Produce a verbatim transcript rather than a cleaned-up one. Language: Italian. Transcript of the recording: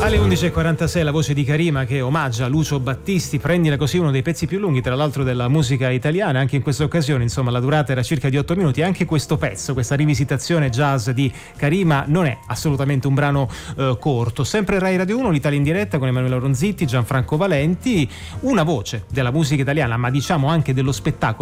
Alle undici e quarantasei la voce di Karima che omaggia Lucio Battisti, prendila così, uno dei pezzi più lunghi tra l'altro della musica italiana. Anche in questa occasione, insomma, la durata era circa di otto minuti. Anche questo pezzo, questa rivisitazione jazz di Karima, non è assolutamente un brano eh, corto. Sempre Rai Radio uno, l'Italia in diretta con Emanuela Ronzitti, Gianfranco Valenti, una voce della musica italiana, ma diciamo anche dello spettacolo